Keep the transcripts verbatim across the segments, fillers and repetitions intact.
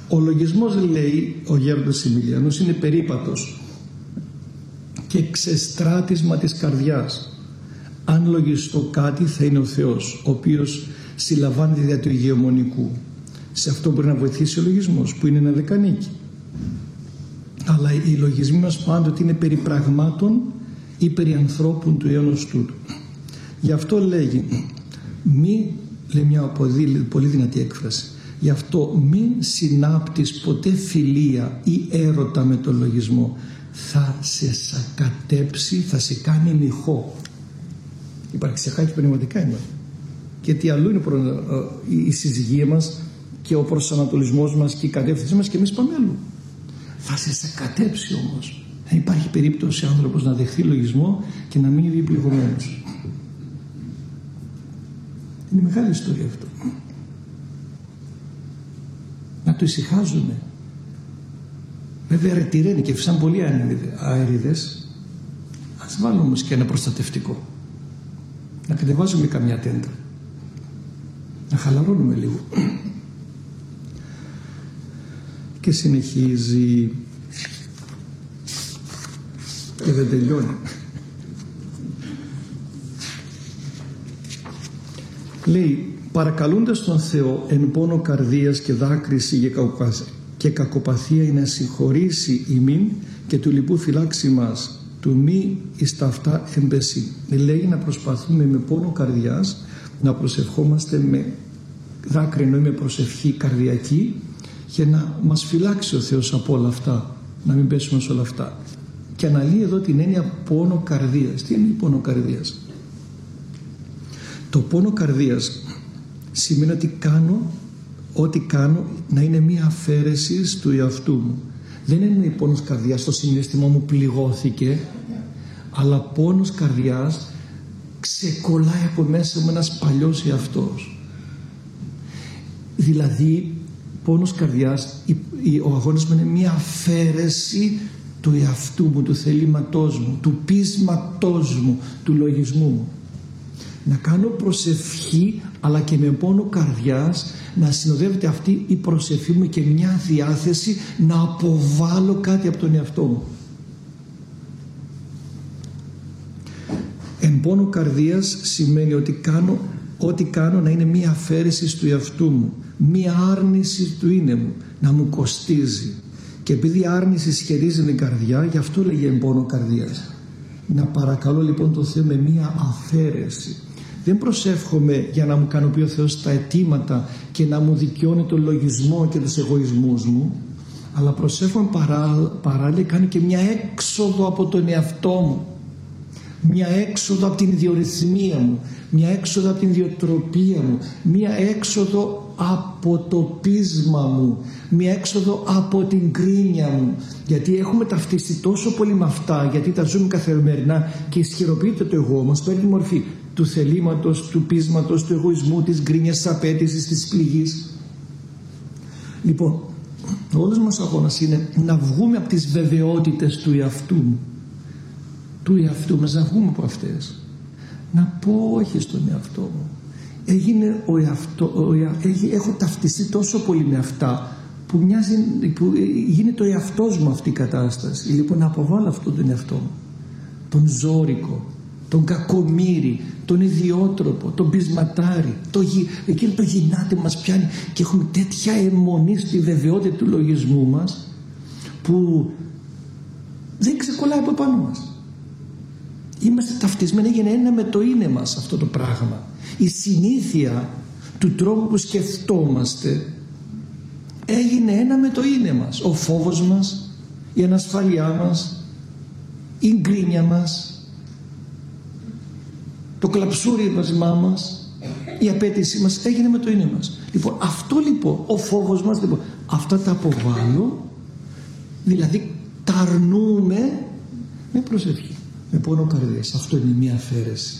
Ο λογισμός, λέει ο γέροντας Εμιλιανός, είναι περίπατος και ξεστράτισμα της καρδιάς. Αν λογιστώ κάτι θα είναι ο Θεός, ο οποίος συλλαμβάνεται δια του ηγεμονικού. Σε αυτό μπορεί να βοηθήσει ο λογισμός, που είναι ένα δεκανίκι. Αλλά οι λογισμοί μας πάντοτε είναι περί πραγμάτων ή περί ανθρώπων του αιώνος τούτου. Γι' αυτό λέγει, μη, λέει μια πολύ δυνατή έκφραση, γι' αυτό μην συνάπτεις ποτέ φιλία ή έρωτα με τον λογισμό. Θα σε σακατέψει, θα σε κάνει μοιχό. Υπαρξιακά και πνευματικά είναι. Γιατί αλλού είναι η συζυγία μας και ο προσανατολισμός μας και η κατεύθυνση μας, και εμείς πάμε αλλού. Θα σε σακατέψει όμως. Δεν υπάρχει περίπτωση άνθρωπος να δεχθεί λογισμό και να μείνει διεπληγωμένος. Είναι μεγάλη ιστορία αυτό. Να το ησυχάζουμε. Βέβαια ρετυραίνει και φυσάν πολλοί αέριδες. Ας βάλουμε όμως και ένα προστατευτικό. Να κατεβάζουμε καμιά τέντα. Να χαλαρώνουμε λίγο. Και συνεχίζει και δεν τελειώνει. Λέει, παρακαλούντας τον Θεό εν πόνο καρδίας και δάκρυση και κακοπαθία να συγχωρήσει ημίν και του λοιπού φυλάξει μας, του μη εις τα αυτά εμπεσί. Λέει να προσπαθούμε με πόνο καρδιάς να προσευχόμαστε με δάκρυ, εννοεί με προσευχή καρδιακή, και να μας φυλάξει ο Θεός από όλα αυτά, να μην πέσουμε σε όλα αυτά. Και αναλύει εδώ την έννοια πόνο καρδίας. Τι είναι η πόνο καρδίας? Το πόνο καρδίας σημαίνει ότι κάνω ό,τι κάνω να είναι μία αφαίρεση του εαυτού μου. Δεν είναι η πόνος καρδιάς, το συναίσθημα μου πληγώθηκε, αλλά πόνος καρδιάς ξεκολλάει από μέσα μου ένας παλιός εαυτός. Δηλαδή πόνος καρδιάς, ο αγώνας μου είναι μία αφαίρεση του εαυτού μου, του θελήματός μου, του πείσματός μου, του λογισμού μου. Να κάνω προσευχή, αλλά και με πόνο καρδιάς να συνοδεύεται αυτή η προσευχή μου και μια διάθεση να αποβάλω κάτι από τον εαυτό μου. Εν πόνο καρδίας σημαίνει ότι κάνω ό,τι κάνω να είναι μία αφαίρεση του εαυτού μου, μία άρνηση του είναι μου, να μου κοστίζει. Και επειδή η άρνηση σχερίζει την καρδιά, γι' αυτό λέγει εν πόνο καρδίας. Να παρακαλώ λοιπόν τον Θεό με μία αφαίρεση. Δεν προσεύχομαι για να μου ικανοποιεί ο Θεός τα αιτήματα και να μου δικαιώνει τον λογισμό και τους εγωισμούς μου, αλλά προσεύχομαι παρά, παράλληλα κάνει και μια έξοδο από τον εαυτό μου, μια έξοδο από την ιδιορυθμία μου, μια έξοδο από την ιδιοτροπία μου, μια έξοδο από το πείσμα μου, μια έξοδο από την κρίνια μου, γιατί έχουμε ταυτιστεί τόσο πολύ με αυτά, γιατί τα ζούμε καθημερινά και ισχυροποιείται το εγώ μας, παίρνει τη μορφή του θελήματος, του πείσματος, του εγωισμού, της γκρίνιας, της απέτησης, της πληγής. Λοιπόν, όλος μας αγώνας είναι να βγούμε από τις βεβαιότητες του εαυτού μου, του εαυτού μας, να βγούμε από αυτές, να πω όχι στον εαυτό μου. Έγινε ο εαυτό, ο, έχω ταυτιστεί τόσο πολύ με αυτά που, μοιάζει, που γίνεται ο εαυτός μου αυτή η κατάσταση. Λοιπόν, να αποβάλω αυτόν τον εαυτό μου, τον ζώρικο, τον κακομοίρη, τον ιδιότροπο, τον πεισματάρι, το, εκείνο το γυνάτι μας πιάνει και έχουμε τέτοια αιμονή στη βεβαιότητα του λογισμού μας που δεν ξεκολλάει από πάνω μας. Είμαστε ταυτισμένοι, έγινε ένα με το είναι μας αυτό το πράγμα. Η συνήθεια του τρόπου που σκεφτόμαστε έγινε ένα με το είναι μας. Ο φόβος μας, η ανασφάλειά μας, η γκρίνια μας, το κλαψούρισμά μας, η απέτησή μας έγινε με το είναι μας. Λοιπόν, αυτό λοιπόν, ο φόβος μας, λοιπόν, αυτά τα αποβάλλω, δηλαδή τα αρνούμε με προσευχή, με πόνο καρδιάς. Αυτό είναι μια αφαίρεση.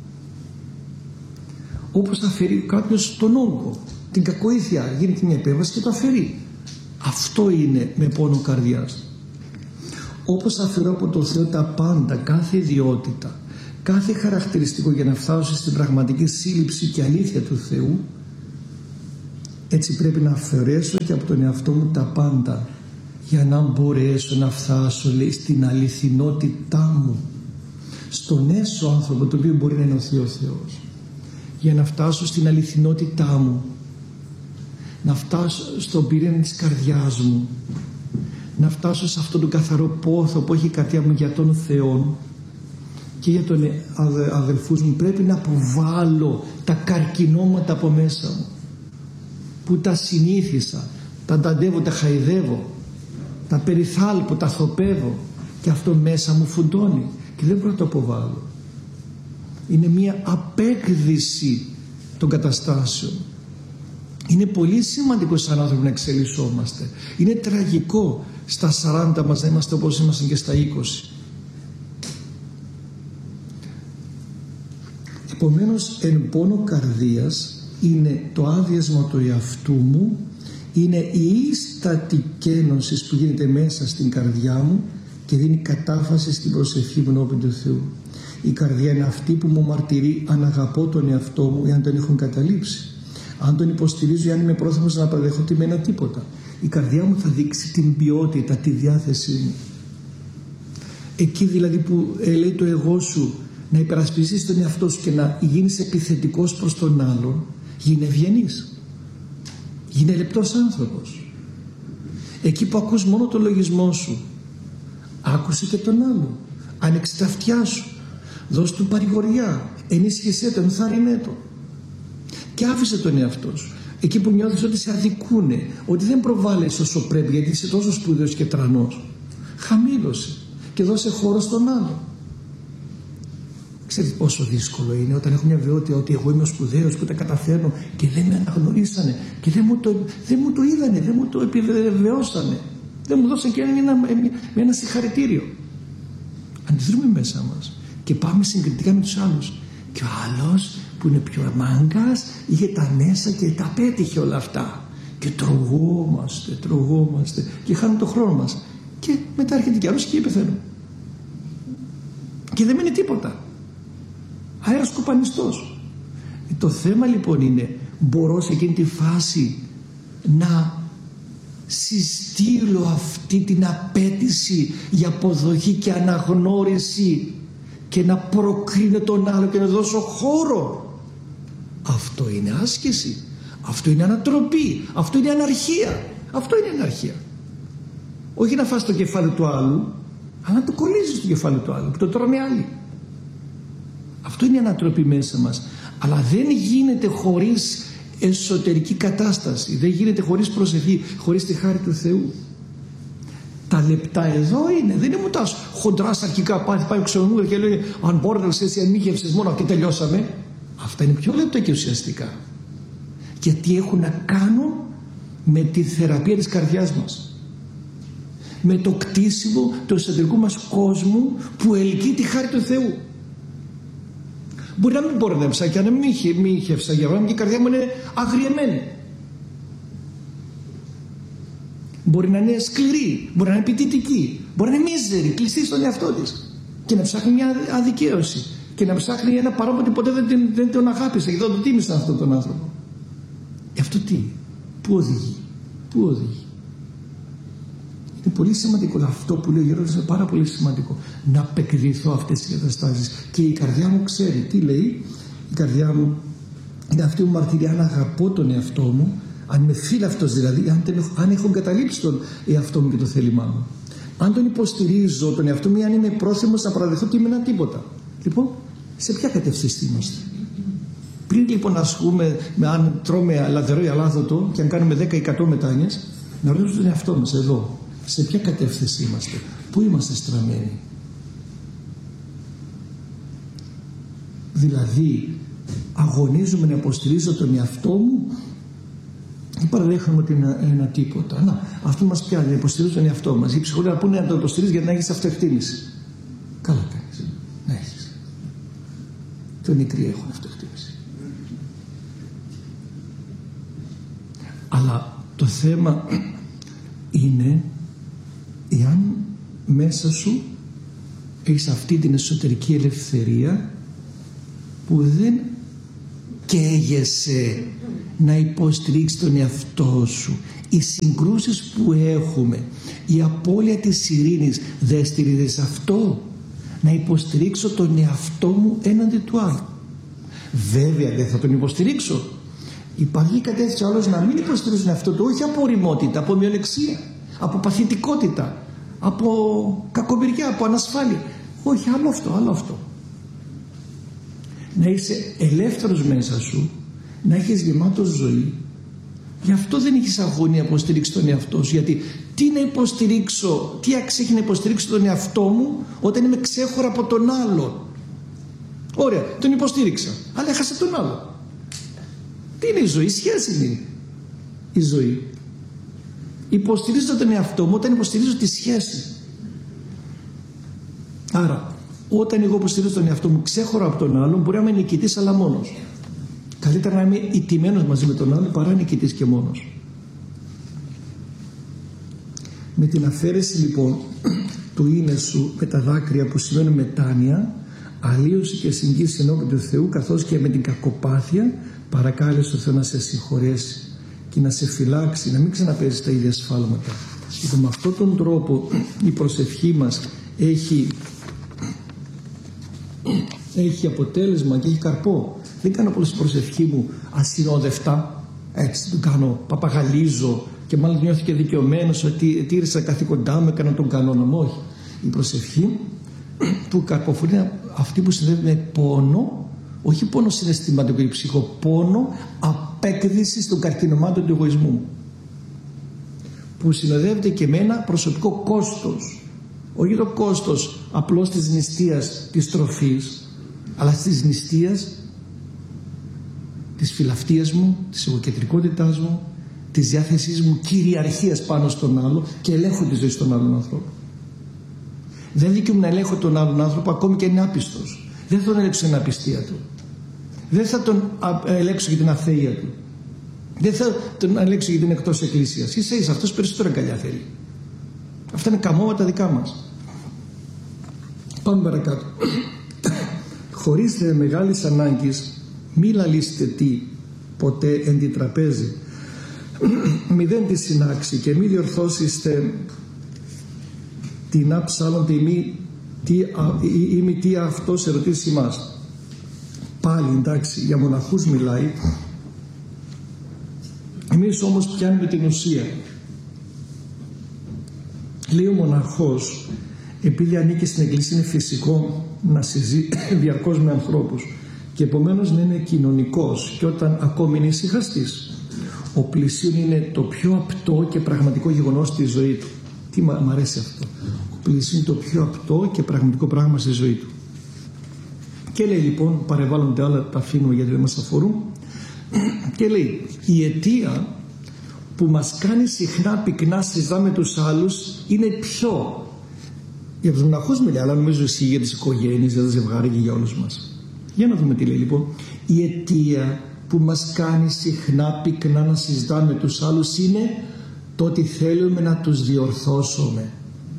Όπως θα αφαιρεί κάποιος τον όγκο, την κακοήθεια, γίνεται μια επέμβαση και το αφαιρεί. Αυτό είναι με πόνο καρδιάς. Όπως αφαιρώ από τον Θεό τα πάντα, κάθε ιδιότητα, κάθε χαρακτηριστικό για να φτάσω στην πραγματική σύλληψη και αλήθεια του Θεού, Έτσι πρέπει να αφαιρέσω και από τον εαυτό μου τα πάντα για να μπορέσω να φτάσω, λέει, στην αληθινότητά μου, στον έσω άνθρωπο, το οποίο μπορεί να ενωθεί ο Θεός. Για να φτάσω στην αληθινότητά μου, να φτάσω στον πυρήνα της καρδιάς μου, να φτάσω σε αυτόν τον καθαρό πόθο που έχει η καρδιά μου για τον Θεό και για τον αδε, αδελφούς μου. Πρέπει να αποβάλω τα καρκινώματα από μέσα μου που τα συνήθισα, τα ανταντεύω, τα χαϊδεύω, τα περιθάλπω, τα θοπεύω και αυτό μέσα μου φουντώνει και δεν μπορώ να το αποβάλω. Είναι μια απέκδυση των καταστάσεων. Είναι πολύ σημαντικό σαν άνθρωποι να εξελισσόμαστε. Είναι τραγικό στα σαράντα μας να είμαστε όπως ήμασταν και στα είκοσι. Επομένως, εν πόνο καρδίας είναι το άδειασμα του εαυτού μου, είναι η ίστατη κένωση που γίνεται μέσα στην καρδιά μου και δίνει κατάφαση στην προσευχή μου ενώπιον του Θεού. Η καρδιά είναι αυτή που μου μαρτυρεί αν αγαπώ τον εαυτό μου ή αν τον έχω εγκαταλείψει. Αν τον υποστηρίζω ή αν είμαι πρόθυμος να παραδεχώ τι με ένα τίποτα. Η καρδιά μου θα δείξει την ποιότητα, τη διάθεσή μου. Εκεί δηλαδή που ε, λέει το εγώ σου να υπερασπιστείς τον εαυτό σου και να γίνεις επιθετικός προς τον άλλον, γίνε ευγενής, γίνε λεπτός άνθρωπος. Εκεί που ακούς μόνο το λογισμό σου, άκουσε και τον άλλο, άνοιξε τα αυτιά σου, δώσ' του παρηγοριά, ενίσχυσέ τον, ενθάρρυνέ τον και άφησε τον εαυτό σου. Εκεί που νιώθεις ότι σε αδικούνε, ότι δεν προβάλλεσαι όσο πρέπει γιατί είσαι τόσο σπουδαίος και τρανός, χαμήλωσε και δώσε χώρο στον άλλο. Ξέρετε πόσο δύσκολο είναι όταν έχω μια βεβαιότητα ότι εγώ είμαι ο σπουδαίος που τα καταφέρνω και δεν με αναγνωρίσανε και δεν μου το, δεν μου το είδανε, δεν μου το επιβεβαιώσανε, δεν μου δώσαν και ένα, ένα, ένα συγχαρητήριο. Αντιδρούμε μέσα μας και πάμε συγκριτικά με τους άλλους. Και ο άλλος που είναι πιο μάγκας είχε τα μέσα και τα πέτυχε όλα αυτά. Και τρογόμαστε, τρογόμαστε και χάνουμε το χρόνο μας. Και μετά έρχεται κι άλλος και πεθαίνουμε. Και δεν μένει τίποτα. Αέρας κοπανιστός. Το θέμα λοιπόν είναι, μπορώ σε εκείνη τη φάση να συστήλω αυτή την απέτηση για αποδοχή και αναγνώριση και να προκρίνω τον άλλο και να δώσω χώρο. Αυτό είναι άσκηση, αυτό είναι ανατροπή, αυτό είναι αναρχία, αυτό είναι αναρχία. Όχι να φας το κεφάλι του άλλου, αλλά να το κολλήσεις το κεφάλι του άλλου που το τρώνε άλλοι. Αυτό είναι ανατροπή μέσα μας, αλλά δεν γίνεται χωρίς εσωτερική κατάσταση, δεν γίνεται χωρίς προσευχή, χωρίς τη χάρη του Θεού. Τα λεπτά εδώ είναι, δεν είναι μου τα χοντρά αρχικά πάθη, πάει ο ξενοδοχείο και λέει αν μπόρδελες εσύ ανήχευσες μόνο και τελειώσαμε. Αυτά είναι πιο λεπτά και ουσιαστικά, γιατί έχουν να κάνουν με τη θεραπεία της καρδιάς μας, με το κτίσιμο του εσωτερικού μας κόσμου που ελκύει τη χάρη του Θεού. Μπορεί να μην μπόρδεψα και να μην μήχευσα για βράδυ και η καρδιά μου είναι αγριεμένη. Μπορεί να είναι σκληρή, μπορεί να είναι επιτητική, μπορεί να είναι μίζερη, κλειστή στον εαυτό της και να ψάχνει μια αδικαίωση και να ψάχνει ένα παρόμοιο ότι ποτέ δεν, δεν, δεν τον αγάπησε και δεν τον τίμησαν αυτόν τον άνθρωπο. Ε, αυτό τι, πού οδηγεί, πού οδηγεί. Είναι πολύ σημαντικό αυτό που λέει ο Γέροντας, είναι πάρα πολύ σημαντικό να απεκδηθώ αυτές τις καταστάσεις και η καρδιά μου ξέρει τι λέει. Η καρδιά μου είναι αυτή που μαρτυρία αν αγαπώ τον εαυτό μου, αν είμαι φύλαυτος δηλαδή, αν, έχω, αν έχω εγκαταλείψει τον εαυτό μου και το θέλημά μου, αν τον υποστηρίζω τον εαυτό μου ή αν είμαι πρόθυμος να παραδεχθώ ότι είμαι ένα τίποτα. Λοιπόν, σε ποια κατεύθυνση είμαστε? Πριν λοιπόν ασχούμε με αν τρώμε λαδερό ή αλάδοτο και αν κάνουμε δέκα ή εκατό μετάνοιες, να ρωτήσουμε τον εαυτό μας εδώ, σε ποια κατεύθυνση είμαστε, πού είμαστε στραμμένοι? Δηλαδή, αγωνίζομαι να υποστηρίζω τον εαυτό μου ή παραδέχομαι ότι είναι ένα τίποτα? Να, αυτό μας πιάνει, να υποστηρίζω τον εαυτό μας. Οι ψυχολόγοι να πούνε να το υποστηρίζει για να έχεις αυτοεκτίμηση. Καλά κάνεις, να έχεις. Το νεκροί έχουν αυτοεκτίμηση. Αλλά το θέμα είναι εάν μέσα σου έχεις αυτή την εσωτερική ελευθερία που δεν καίγεσαι να υποστηρίξεις τον εαυτό σου. Οι συγκρούσεις που έχουμε, η απώλεια της ειρήνης, δεν στηρίζεται σε αυτό? Να υποστηρίξω τον εαυτό μου έναντι του άλλου. Βέβαια δεν θα τον υποστηρίξω. Υπάρχει κατεύθυνση άλλος να μην υποστηρίζει τον εαυτό του, όχι από ωριμότητα, από μειονεξία, από παθητικότητα, από κακομοιριά, από ανασφάλεια. Όχι, άλλο αυτό, άλλο αυτό. Να είσαι ελεύθερος μέσα σου, να έχεις γεμάτο ζωή. Γι' αυτό δεν έχεις αγωνία να υποστηρίξεις τον εαυτό σου. Γιατί τι να υποστηρίξω, τι αξία έχει να υποστηρίξω τον εαυτό μου όταν είμαι ξέχωρα από τον άλλον? Ωραία, τον υποστήριξα, αλλά έχασα τον άλλο. Τι είναι η ζωή? Η σχέση είναι η ζωή. Υποστηρίζω τον εαυτό μου όταν υποστηρίζω τη σχέση. Άρα, όταν εγώ υποστηρίζω τον εαυτό μου ξέχωρα από τον άλλον, μπορεί να είμαι νικητής αλλά μόνος. Καλύτερα να είμαι ηττημένος μαζί με τον άλλον παρά νικητής και μόνος. Με την αφαίρεση λοιπόν του είναι σου με τα δάκρυα που σημαίνουν μετάνοια, αλλίωση και συγκίση ενώπιον του Θεού, καθώς και με την κακοπάθεια παρακάλεσε τον Θεό να σε συγχωρέσει και να σε φυλάξει, να μην ξαναπέζεις τα ίδια σφάλματα. Λοιπόν, με αυτόν τον τρόπο η προσευχή μας έχει, έχει αποτέλεσμα και έχει καρπό. Δεν κάνω πολλές προσευχή μου ασυνόδευτα, έτσι την κάνω, παπαγαλίζω και μάλλον νιώθει και δικαιωμένος ότι τήρησα καθήκοντά μου, έκανα τον κανόνα μου. Όχι. Η προσευχή που καρποφορεί είναι αυτή που συνδέεται με πόνο, όχι πόνο συναισθηματικό ή ψυχο, πόνο απέκδησης των καρκινωμάτων του εγωισμού, που συνοδεύεται και με ένα προσωπικό κόστος, όχι το κόστος απλώς της νηστείας της τροφής, αλλά της νηστείας της φιλαυτίας μου, της εγωκεντρικότητάς μου, της διάθεσής μου κυριαρχίας πάνω στον άλλο και ελέγχου της ζωής των άλλων ανθρώπων. Δεν δικαιούμαι να ελέγχω τον άλλον άνθρωπο ακόμη και είναι άπιστος. Δεν θα τον ελέγξω την απιστία του. Δεν θα τον ελέγξω για την αθεία του. Δεν θα τον ελέγξω για την εκτός εκκλησίας. Ίσα ίσα αυτός περισσότερο αγκαλιά θέλει. Αυτά είναι καμώματα δικά μας. Πάμε παρακάτω. Χωρίς δε μεγάλης ανάγκης μη λαλήσετε τι ποτέ εν τη τραπέζι, μηδέν τη συνάξη και μη διορθώσιστε την άψαλον τη μη τι, ή μη τι αυτός ερωτήσει μας. Πάλι εντάξει, για μοναχούς μιλάει, εμείς όμως πιάνουμε την ουσία. Λέει ο μοναχός, επειδή ανήκει στην εκκλησία, είναι φυσικό να συζεί διαρκώς με ανθρώπους και επομένως να είναι κοινωνικός, και όταν ακόμη είναι ησυχαστής. Ο πλησίον είναι το πιο απτό και πραγματικό γεγονός στη ζωή του. Τι μ' αρέσει αυτό. Ο πλησίον είναι το πιο απτό και πραγματικό πράγμα στη ζωή του. Και λέει λοιπόν, παρεβάλλονται άλλα, τα αφήνουμε γιατί δεν μας αφορούν, και λέει, η αιτία που μας κάνει συχνά πυκνά συζητάμε τους άλλους είναι ποιο? Για τους μοναχούς μιλάει, αλλά νομίζω εσύ για τις οικογένειες, για τα ζευγάρια και για όλους μας. Για να δούμε τι λέει λοιπόν. Η αιτία που μας κάνει συχνά πυκνά να συζητάμε τους άλλους είναι το ότι θέλουμε να τους διορθώσουμε.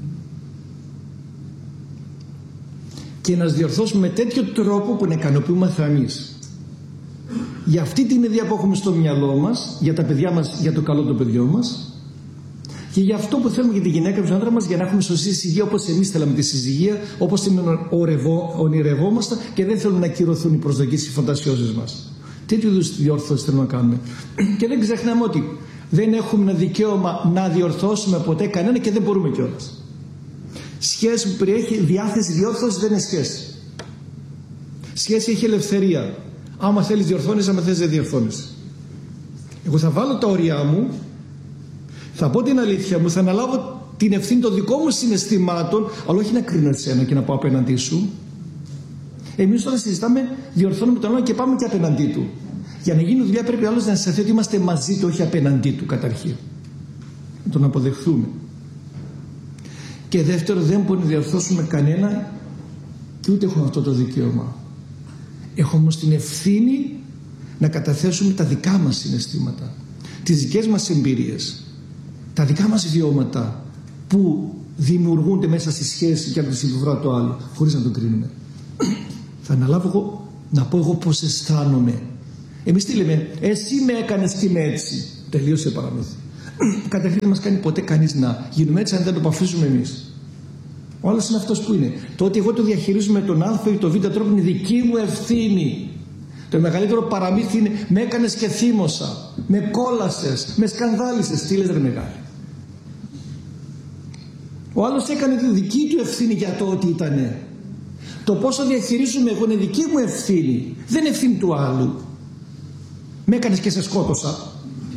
Και να τους διορθώσουμε με τέτοιο τρόπο που να ικανοποιούμαστε εμείς. Για αυτή την ιδέα που έχουμε στο μυαλό μας, για τα παιδιά μας, για το καλό των παιδιών μας, και για αυτό που θέλουμε για τη γυναίκα και τον άντρα μας, για να έχουμε σωστή συζυγία όπως εμείς θέλαμε τη συζυγία, όπως την ονειρευόμαστε και δεν θέλουμε να ακυρωθούν οι προσδοκίες, οι φαντασιώσεις μας. Τέτοιου είδους διόρθωση θέλουμε να κάνουμε. Και δεν ξεχνάμε ότι δεν έχουμε ένα δικαίωμα να διορθώσουμε ποτέ κανένα και δεν μπορούμε κιόλας. Σχέση που περιέχει διάθεση διόρθωση δεν είναι σχέση. Σχέση έχει ελευθερία. Άμα θέλεις διορθώνεις, άμα θέλεις δεν διορθώνεις. Εγώ θα βάλω τα όρια μου, θα πω την αλήθεια μου, θα αναλάβω την ευθύνη των δικών μου συναισθημάτων, αλλά όχι να κρίνω εσένα και να πάω απέναντί σου. Εμείς τώρα συζητάμε, διορθώνουμε τον άλλο και πάμε και απέναντί του. Για να γίνει δουλειά πρέπει άλλος να αισθανθεί ότι είμαστε μαζί του, όχι απέναντί του καταρχήν. Να τον αποδεχθούμε. Και δεύτερο, δεν μπορούμε να διορθώσουμε κανένα και ούτε έχουμε αυτό το δικαίωμα. Έχουμε όμως την ευθύνη να καταθέσουμε τα δικά μας συναισθήματα, τις δικές μας εμπειρίες, τα δικά μας βιώματα που δημιουργούνται μέσα στη σχέση και από τη συμπεριφορά του άλλου, χωρίς να τον κρίνουμε. Θα αναλάβω εγώ να πω εγώ πώς αισθάνομαι Εμείς τι λέμε? Εσύ με έκανες και είμαι έτσι. Τελείωσε η παραμύθι. Καταρχήν δεν μας κάνει ποτέ κανείς να γίνουμε έτσι αν δεν το παφήσουμε εμείς. Ο άλλος είναι αυτός που είναι. Το ότι εγώ το διαχειρίζομαι με τον Α ή τον Β τρόπο είναι δική μου ευθύνη. Το μεγαλύτερο παραμύθι είναι με έκανες και θύμωσα, με κόλασες, με σκανδάλισες. Τι λες ρε μεγάλη? Ο άλλος έκανε τη δική του ευθύνη για το ότι ήτανε. Το πόσο διαχειρίζομαι εγώ είναι δική μου ευθύνη, δεν είναι ευθύνη του άλλου. Με έκανες και σε σκότωσα.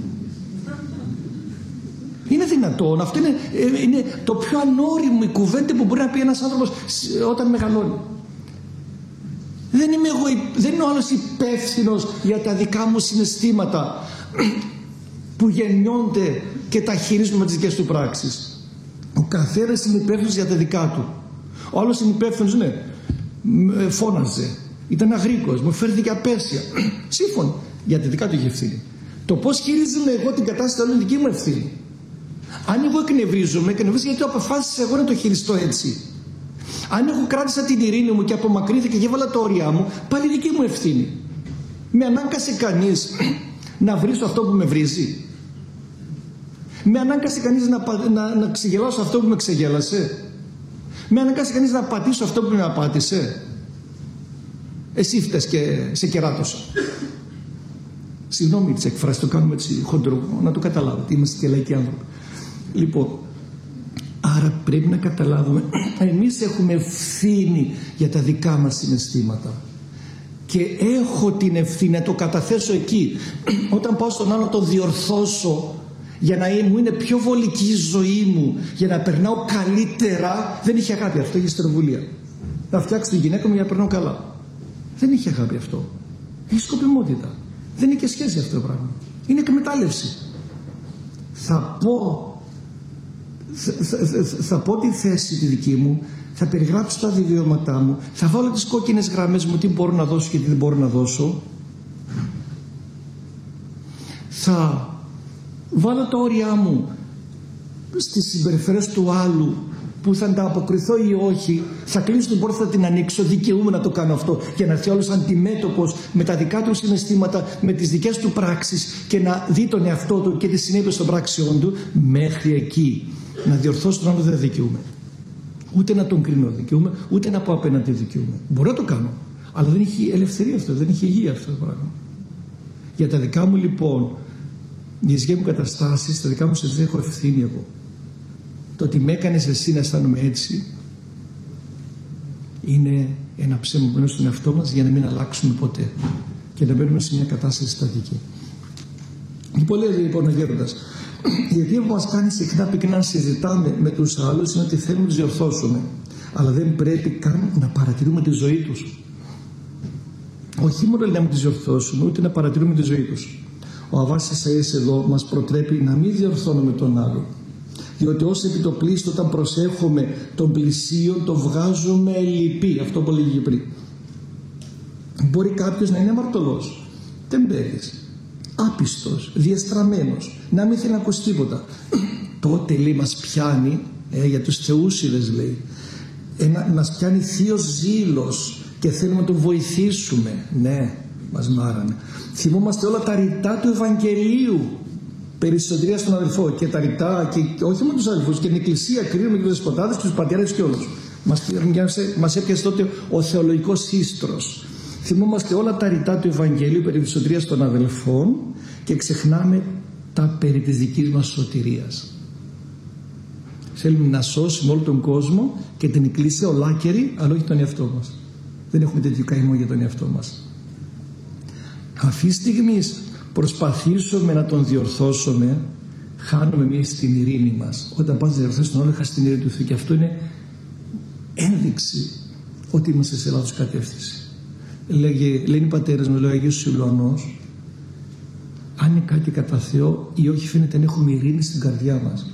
Είναι δυνατόν? Αυτό είναι, είναι το πιο ανώριμο η κουβέντα που μπορεί να πει ένας άνθρωπος όταν μεγαλώνει. Δεν είμαι εγώ, δεν είναι ο άλλος υπεύθυνος για τα δικά μου συναισθήματα που γεννιόνται και τα χειρίζουμε με τις δικές του πράξεις. Ο καθένας είναι υπεύθυνος για τα δικά του. Ο άλλος είναι υπεύθυνος, ναι, φώναζε, ήταν αγρίκος, μου φέρθηκε απέσια. Σύμφωνα, για τα δικά του είχε ευθύνη. Το πώς χειρίζομαι εγώ την κατάσταση είναι δική μου ευθύνη. Αν εγώ εκνευρίζομαι, εκνευρίζω γιατί αποφάσισα εγώ να το χειριστώ έτσι. Αν εγώ κράτησα την ειρήνη μου και απομακρύνθηκα και έβαλα τα όρια μου, πάλι δική μου ευθύνη. Με ανάγκασε κανείς να βρίσω αυτό που με βρίζει? Με ανάγκασε κανείς να, να, να ξεγελάσω αυτό που με ξεγέλασε? Με ανάγκασε κανείς να πατήσω αυτό που με απάτησε? Εσύ φταίς και σε κεράτωσα. Συγγνώμη τις εκφράσεις, το κάνουμε έτσι χοντρό, να το καταλάβετε, είμαστε και λαϊκοί άνθρωποι. Λοιπόν, άρα πρέπει να καταλάβουμε, εμείς έχουμε ευθύνη για τα δικά μας συναισθήματα και έχω την ευθύνη να το καταθέσω εκεί. Όταν πάω στον άλλο να το διορθώσω για να μου είναι πιο βολική η ζωή μου, για να περνάω καλύτερα, δεν είχε αγάπη, αυτό είχε στερβουλία. Να φτιάξει τη γυναίκα μου για να περνάω καλά. Δεν είχε αγάπη αυτό. Έχει σκοπιμότητα. Δεν είναι και σχέση αυτό το πράγμα. Είναι εκμετάλλευση. Θα πω Θα, θα, θα πω τη θέση τη δική μου, θα περιγράψω τα βιώματά μου, θα βάλω τις κόκκινες γραμμές μου, τι μπορώ να δώσω και τι δεν μπορώ να δώσω, θα βάλω τα όρια μου στις συμπεριφέρειες του άλλου που θα ανταποκριθώ ή όχι, θα κλείσω την πόρτα, θα την ανοίξω, δικαιούμαι να το κάνω αυτό για να έρθει όλος αντιμέτωπος με τα δικά του συναισθήματα, με τις δικές του πράξεις και να δει τον εαυτό του και τις συνέπειες των πράξεών του. Μέχρι εκεί να διορθώσω τον άλλο δεν δικαιούμαι. Ούτε να τον κρίνω δικαιούμαι, ούτε να πω απέναντι δικαιούμαι. Μπορώ να το κάνω, αλλά δεν έχει ελευθερία αυτό, δεν έχει υγεία αυτό το πράγμα. Για τα δικά μου λοιπόν, οι δικές μου καταστάσεις, τα δικά μου σε έχω ευθύνη εγώ. Το ότι με έκανες εσύ να αισθάνομαι έτσι είναι ένα ψέμα που είναι στον εαυτό μας για να μην αλλάξουμε ποτέ και να μπαίνουμε σε μια κατάσταση στατική. Λοιπόν, λέει λοιπόν ο Γέροντας, γιατί που μας κάνει συχνά πυκνά να συζητάμε με τους άλλους είναι ότι θέλουμε να τους διορθώσουμε, αλλά δεν πρέπει καν να παρατηρούμε τη ζωή τους. Όχι μόνο να μην τις διορθώσουμε, ούτε να παρατηρούμε τη ζωή τους. Ο Αββάς Εσαΐας εδώ μας προτρέπει να μην διορθώνουμε τον άλλο. Διότι ως επιτοπλίστων όταν προσέχουμε τον πλησίον το βγάζουμε λυπή. Αυτό που λέγει πριν. Μπορεί κάποιος να είναι αμαρτωλός, τεμπέλης, άπιστος, διεστραμμένος, να μην θέλει να ακούσει τίποτα. Τότε λέει μας πιάνει, ε, για τους θεούσιδες λέει, ένα, μας πιάνει θείος ζήλος και θέλουμε να τον βοηθήσουμε. Ναι, μας μάρανε. Θυμόμαστε όλα τα ρητά του Ευαγγελίου περί σωτηρίας στον αδελφό και τα ρητά και όχι μόνο τους αδελφούς και την Εκκλησία κρίνουμε και τους δεσποτάδες και τους πατέρες και όλους. Μας, μας έπιασε τότε ο θεολογικός ίστρος. Θυμόμαστε όλα τα ρητά του Ευαγγελίου περί της σωτηρίας των αδελφών και ξεχνάμε τα περί της δικής μας σωτηρίας. Θέλουμε να σώσουμε όλο τον κόσμο και την Εκκλησία ολάκερη, αλλά όχι τον εαυτό μας. Δεν έχουμε τέτοιο καημό για τον εαυτό μας. Αυτή τη στιγμή προσπαθήσουμε να τον διορθώσουμε, χάνουμε εμείς την ειρήνη μας. Όταν πας να διορθώσεις τον άλλο, χάσεις την ειρήνη του Θεού. Και αυτό είναι ένδειξη ότι είμαστε σε λάθος κατεύθυνση. Λέγε, λένε οι πατέρες μου, λέει ο Αγίος Σιλουανός, αν είναι κάτι κατά Θεό ή όχι, φαίνεται να έχουμε ειρήνη στην καρδιά μας.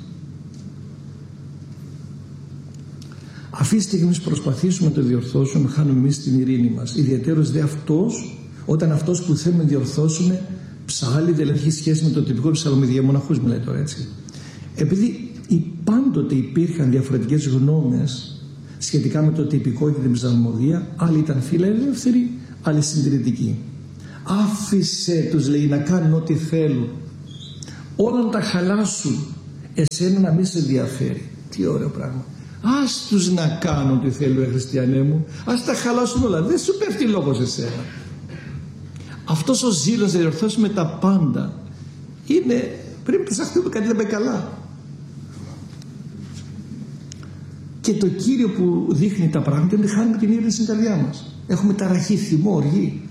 Αυτή τη στιγμή προσπαθήσουμε να το διορθώσουμε, χάνουμε εμείς την ειρήνη μας. Ιδιαίτερος δε αυτός, όταν αυτός που θέλουμε να διορθώσουμε ψάλλει, δηλαδή έχει σχέση με το τυπικό ψαλμοδία, μοναχούς μιλάει τώρα έτσι. Επειδή πάντοτε υπήρχαν διαφορετικές γνώμες σχετικά με το τυπικό και την ψαλμοδία, άλλοι ήταν φιλελεύθεροι, άλλοι συντηρητικοί. Άφησε τους, λέει, να κάνουν ό,τι θέλουν. Όλα να τα χαλάσουν, εσένα να μην σε ενδιαφέρει. Τι ωραίο πράγμα. Ας τους να κάνουν ό,τι θέλουν, χριστιανέ μου. Ας τα χαλάσουν όλα. Δεν σου πέφτει λόγος εσένα. Αυτός ο ζήλος να διορθώσουμε τα πάντα είναι, πρέπει να ψαχτούμε κάτι δεν πάει καλά. Και το Κύριο που δείχνει τα πράγματα είναι ότι χάνουμε την ειρήνη στην καρδιά μας. Έχουμε ταραχή, θυμό, οργή.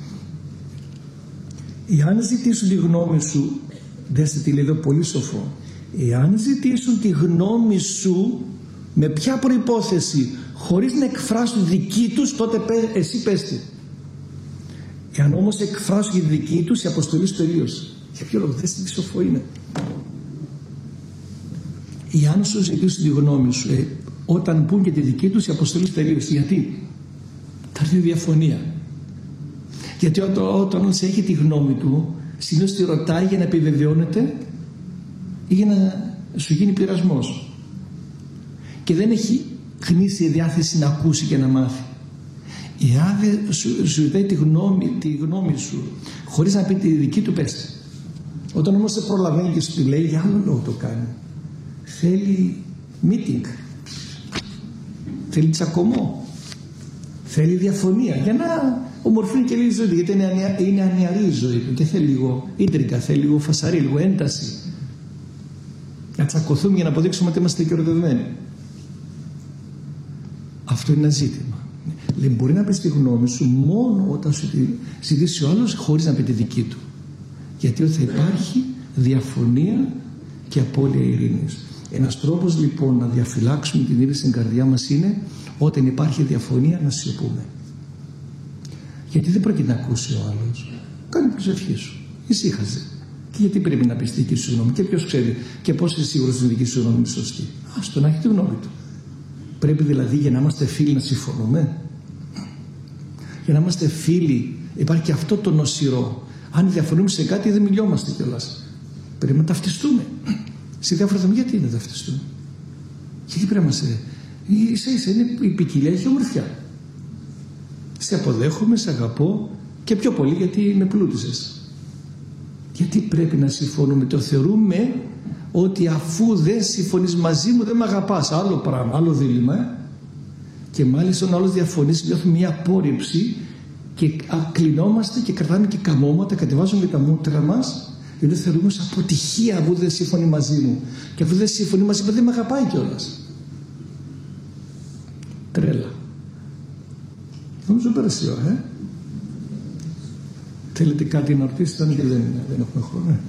Εάν ζητήσουν τη γνώμη σου, δέστε τι λέει εδώ πολύ σοφό, εάν ζητήσουν τη γνώμη σου με ποια προϋπόθεση, χωρίς να εκφράσουν δική τους, τότε εσύ πες τη. Εάν όμως εκφράσουν τη δική τους, η αποστολή σου τελείωσε. Για ποιο λόγο? Δέστε τι σοφό είναι. Εάν σου ζητήσουν τη γνώμη σου, ε, όταν πούν και τη δική τους, η αποστολή σου τελείωσε. Γιατί? Θα έρθει διαφωνία. Γιατί όταν, όταν έχει τη γνώμη του, συνήθως τη ρωτάει για να επιβεβαιώνεται ή για να σου γίνει πειρασμός. Και δεν έχει γνήσια διάθεση να ακούσει και να μάθει. Εάν δεν σου, σου δει τη γνώμη, τη γνώμη σου χωρίς να πει τη δική του, πέστε. Όταν όμως σε προλαβαίνει και σου τη λέει, για άλλο λόγο το κάνει. Θέλει meeting, θέλει τσακωμό, θέλει διαφωνία για να ομορφύνει και λίγη ζωή του, γιατί είναι, ανια, είναι ανιαρή η ζωή του και θέλει λίγο ίντρικα, θέλει λίγο φασαρί, λίγο ένταση. Να τσακωθούμε για να αποδείξουμε ότι είμαστε δικαιολογημένοι. Αυτό είναι ένα ζήτημα. Λέει, μπορεί να πεις τη γνώμη σου μόνο όταν σου τη ζητήσει ο άλλος χωρίς να πει τη δική του. Γιατί θα υπάρχει διαφωνία και απώλεια ειρήνης. Ένας τρόπος λοιπόν να διαφυλάξουμε την ειρήνη στην καρδιά μας είναι όταν υπάρχει διαφωνία να σιωπούμε. Γιατί δεν πρόκειται να ακούσει ο άλλος. Κάνει προσευχή σου. Ησύχαζε. Και γιατί πρέπει να πει τη δική σου γνώμη? Και ποιος ξέρει και πώς είσαι σίγουρος ότι η δική σου γνώμη είναι σωστή? Ας το να έχει τη γνώμη του. Πρέπει δηλαδή για να είμαστε φίλοι να συμφωνούμε. Για να είμαστε φίλοι υπάρχει και αυτό το νοσηρό. Αν διαφωνούμε σε κάτι δεν μιλιόμαστε κιόλας. Πρέπει να ταυτιστούμε. Σε διάφορα θέματα γιατί είναι να ταυτιστούμε? Γιατί πρέπει να είμαστε. Ίσα ίσα είναι η ποικιλία, έχει ομορφιά. Σε αποδέχομαι, σε αγαπώ και πιο πολύ γιατί με πλούτησες. Γιατί πρέπει να συμφωνούμε? Το θεωρούμε ότι αφού δεν συμφωνείς μαζί μου δεν με αγαπάς. Άλλο πράγμα, άλλο δίλημμα. Ε? Και μάλιστα όταν άλλος διαφωνείς νιώθουμε μια απόρριψη και κλεινόμαστε και κρατάμε και καμώματα, κατεβάζουμε τα μούτρα μας, γιατί θεωρούμε ως αποτυχία αφού δεν συμφωνεί μαζί μου. Και αφού δεν συμφωνεί μαζί μου δεν με αγαπάει κιόλας. Τρέλα. Νομίζω πέρασε η ώρα, ε. Θέλετε κάτι να ρωτήσετε? Αν και δεν, δεν έχουμε χρόνο. Ε.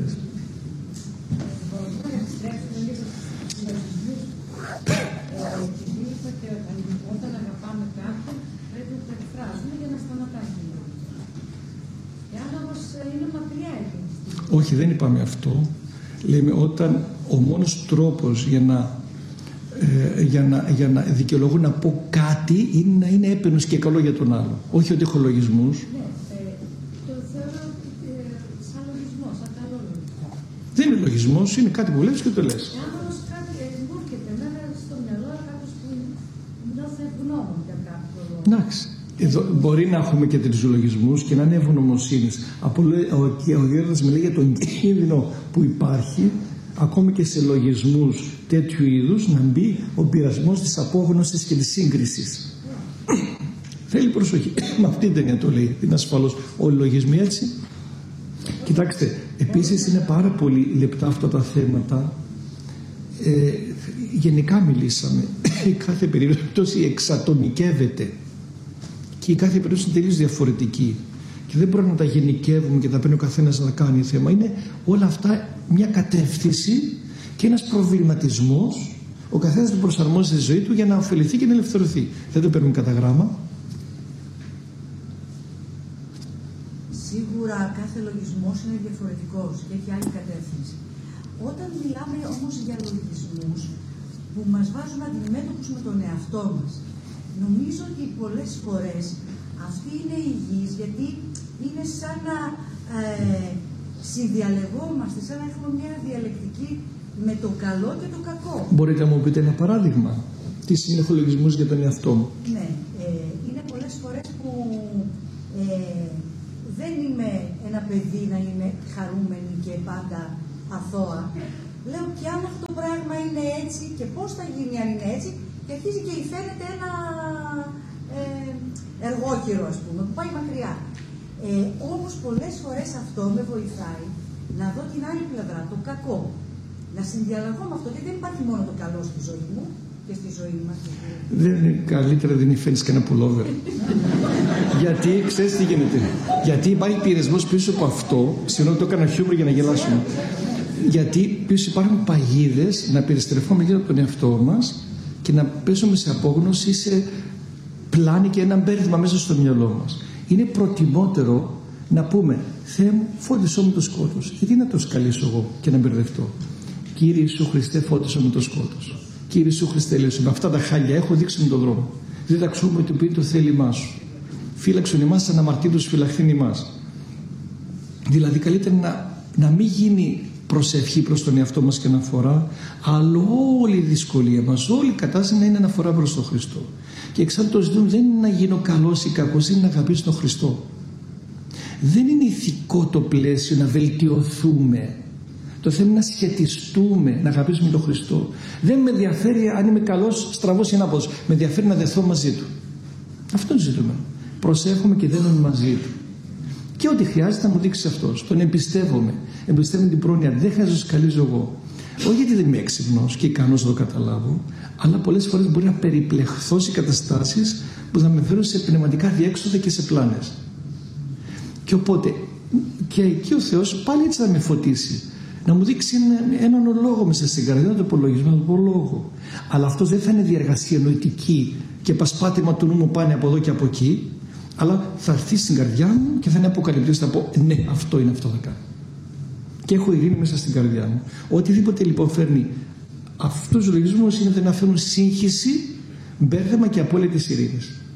Όταν αγαπάμε κάποιον πρέπει να το εκφράσουμε για να σταματάει. Εάν όμως είναι μακριά εκείνη. Όχι, δεν είπαμε αυτό. Λέμε όταν ο μόνος τρόπος για να, ε, για να, για να δικαιολογώ να πω κάτι είναι να είναι έπαινος και καλό για τον άλλο. Όχι ότι έχω λογισμούς. Ναι, ε, το θεωρώ ε, σαν λογισμό, σαν καλό λογισμό. Δεν είναι λογισμός, είναι κάτι που βλέπεις και το λες. Εάν όμως κάτι μου έρχεται εμένα στο μυαλό κάποιος που νιώθει ευγνώμων για κάποιο λόγο. Εντάξει. Εδώ μπορεί να έχουμε και τέτοιους λογισμούς και να είναι ευγνωμοσύνης. Ο Γέροντας μιλάει για τον κίνδυνο που υπάρχει ακόμη και σε λογισμούς τέτοιου είδους να μπει ο πειρασμός της απόγνωσης και της σύγκρισης. Yeah. Θέλει προσοχή. Με αυτή την έννοια το λέει. Είναι ασφαλώς όλοι οι λογισμοί έτσι. Κοιτάξτε, επίσης είναι πάρα πολύ λεπτά αυτά τα θέματα. Ε, γενικά μιλήσαμε. Η κάθε περίπτωση εξατομικεύεται. Και η κάθε περίπτωση είναι τελείως διαφορετική. Και δεν μπορούμε να τα γενικεύουμε και τα παίρνει ο καθένας να κάνει θέμα. Είναι όλα αυτά μια κατεύθυνση και ένας προβληματισμός. Ο καθένας του προσαρμόζει τη ζωή του για να ωφεληθεί και να ελευθερωθεί. Δεν το παίρνουμε κατά γράμμα. Σίγουρα κάθε λογισμός είναι διαφορετικός και έχει άλλη κατεύθυνση. Όταν μιλάμε όμως για λογισμούς που μας βάζουν αντιμέτωπους με τον εαυτό μας, νομίζω ότι πολλές φορές αυτή είναι υγιής, γιατί είναι σαν να ε, συνδιαλεγόμαστε, σαν να έχουμε μια διαλεκτική με το καλό και το κακό. Μπορείτε να μου πείτε ένα παράδειγμα? Τι σημαίνει λογισμούς για τον εαυτό μου? Ναι, ε, είναι πολλές φορές που ε, δεν είμαι ένα παιδί να είμαι χαρούμενη και πάντα αθώα. Λέω και αν αυτό το πράγμα είναι έτσι και πώς θα γίνει αν είναι έτσι, και αρχίζει και φαίνεται ένα ε, εργόκυρο, ας πούμε, που πάει μακριά. Ε, όμως πολλές φορές αυτό με βοηθάει να δω την άλλη πλευρά, το κακό. Να συνδιαλλαγώ με αυτό, γιατί δεν υπάρχει μόνο το καλό στη ζωή μου και στη ζωή μας. Δεν είναι καλύτερα δεν φαίνεις κανένα πουλόβερ. Γιατί, ξέρεις τι γίνεται. Γιατί υπάρχει πειρασμός πίσω από αυτό, συγγνώμη το έκανα χιούμορ για να γελάσουμε. Γιατί πίσω υπάρχουν παγίδες να περιστρεφούμε γύρω από τον εαυτό μας και να πέσουμε σε απόγνωση, σε πλάνη και ένα μπέρδεμα μέσα στο μυαλό μας. Είναι προτιμότερο να πούμε Θεέ μου, φώτισό μου το σκότος. Γιατί να το σκαλίσω εγώ και να μπερδευτώ. Κύριε Ιησού Χριστέ, φώτισό μου το σκότος. Κύριε Ιησού Χριστέ, λέω, με αυτά τα χάλια έχω, δείξει μου τον δρόμο. Δεν τα ξέρουμε ότι πει το θέλημά σου. Φύλαξον εμάς σαν αμαρτήτους φυλαχθήν ημάς. Δηλαδή καλύτερα να, να μην γίνει προσευχή προς τον εαυτό μας και αναφορά, αλλά όλη η δυσκολία μας, όλη η κατάσταση να είναι αναφορά προς τον Χριστό. Και εξάλλου το ζητούν δεν είναι να γίνω καλός ή κακός, είναι να αγαπήσω τον Χριστό. Δεν είναι ηθικό το πλαίσιο να βελτιωθούμε. Το θέμα είναι να σχετιστούμε, να αγαπήσουμε τον Χριστό. Δεν με ενδιαφέρει αν είμαι καλός, στραβός ή ανάποδος. Με ενδιαφέρει να δεθώ μαζί του. Αυτό είναι το ζητούμενο. Προσέχουμε και δένουμε μαζί του. Και ό,τι χρειάζεται να μου δείξει αυτός. Τον εμπιστεύομαι. Εμπιστεύομαι την πρόνοια. Δεν χρειάζεται να σκαλίζω εγώ. Όχι γιατί δεν είμαι έξυπνος και ικανός να το καταλάβω, αλλά πολλές φορές μπορεί να περιπλεχθώ σε καταστάσεις που θα με φέρουν σε πνευματικά διέξοδα και σε πλάνες. Και οπότε, και εκεί ο Θεός πάλι έτσι θα με φωτίσει. Να μου δείξει έναν λόγο μέσα στην καρδιά, να το υπολογισμό, να το πω λόγο. Αλλά αυτός δεν θα είναι διαργασία νοητική και πασπάτημα του νου μου πάνε από εδώ και από εκεί, αλλά θα έρθει στην καρδιά μου και θα είναι αποκαλυπτής, θα πω ναι, αυτό είναι αυτό θα κάνω. Και έχω ειρήνη μέσα στην καρδιά μου. Οτιδήποτε λοιπόν φέρνει αυτούς τους λογισμούς είναι να φέρουν σύγχυση, μπέρδεμα και απόλυτης ειρήνης.